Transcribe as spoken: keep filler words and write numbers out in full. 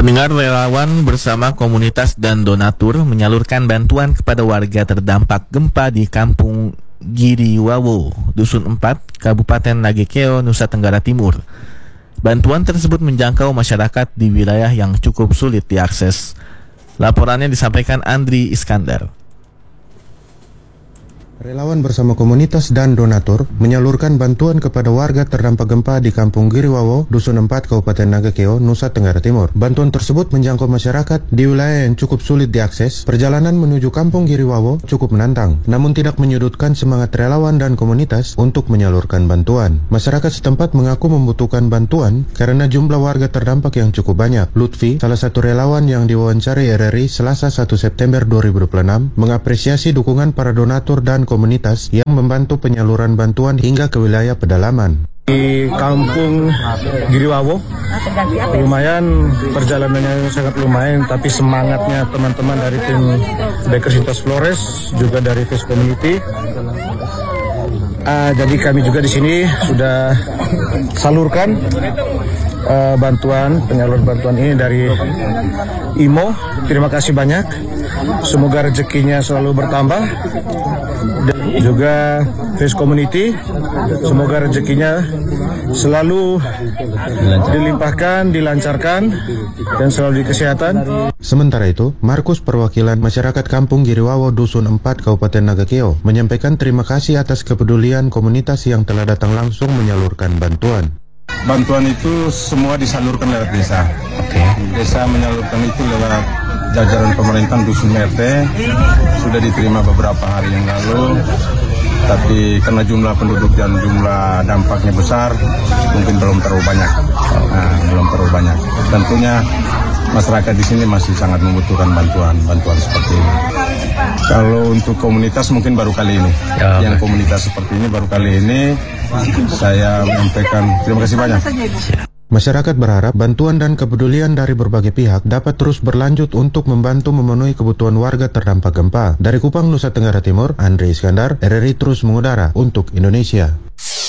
Pendengar, relawan bersama komunitas dan donatur menyalurkan bantuan kepada warga terdampak gempa di Kampung Giriwawo, Dusun empat, Kabupaten Nagekeo, Nusa Tenggara Timur. Bantuan tersebut menjangkau masyarakat di wilayah yang cukup sulit diakses. Laporannya disampaikan Andri Iskandar. Relawan bersama komunitas dan donatur menyalurkan bantuan kepada warga terdampak gempa di Kampung Giriwawo, Dusun empat, Kabupaten Nagekeo, Nusa Tenggara Timur. Bantuan tersebut menjangkau masyarakat di wilayah yang cukup sulit diakses. Perjalanan menuju Kampung Giriwawo cukup menantang, namun tidak menyudutkan semangat relawan dan komunitas untuk menyalurkan bantuan. Masyarakat setempat mengaku membutuhkan bantuan karena jumlah warga terdampak yang cukup banyak. Lutfi, salah satu relawan yang diwawancari R R I Selasa satu September dua ribu dua puluh enam, mengapresiasi dukungan para donatur dan komunitas yang membantu penyaluran bantuan hingga ke wilayah pedalaman. Di Kampung Giriwawo lumayan, perjalanannya sangat lumayan, tapi semangatnya teman-teman dari tim Bakersintas Flores juga dari Face Community. Uh, jadi kami juga di sini sudah salurkan uh, bantuan, penyalur bantuan ini dari I M O. Terima kasih banyak. Semoga rezekinya selalu bertambah. Dan juga Face Community, semoga rezekinya selalu dilimpahkan, dilancarkan, dan selalu di kesehatan. Sementara itu, Markus, perwakilan masyarakat Kampung Giriwawo, Dusun empat, Kabupaten Nagekeo, menyampaikan terima kasih atas kepedulian komunitas yang telah datang langsung menyalurkan bantuan. Bantuan itu semua disalurkan lewat desa. Oke. Desa menyalurkan itu lewat jajaran pemerintahan Dusun R T, sudah diterima beberapa hari yang lalu, tapi karena jumlah penduduk dan jumlah dampaknya besar, mungkin belum terlalu banyak. Nah, belum terlalu banyak. Tentunya masyarakat di sini masih sangat membutuhkan bantuan, bantuan seperti ini. Kalau untuk komunitas mungkin baru kali ini, ya, yang komunitas seperti ini baru kali ini, saya menyampaikan terima kasih banyak. Masyarakat berharap bantuan dan kepedulian dari berbagai pihak dapat terus berlanjut untuk membantu memenuhi kebutuhan warga terdampak gempa. Dari Kupang, Nusa Tenggara Timur, Andri Iskandar, R R I terus mengudara untuk Indonesia.